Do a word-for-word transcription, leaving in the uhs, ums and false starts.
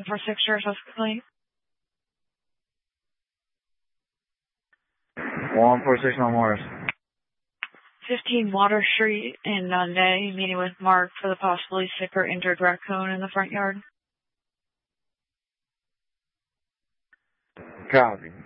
For six Sheriff's Complaint. one four six on Morris. fifteen Water Street in Nunde, meeting with Mark for the possibly sick or injured raccoon in the front yard. Copy.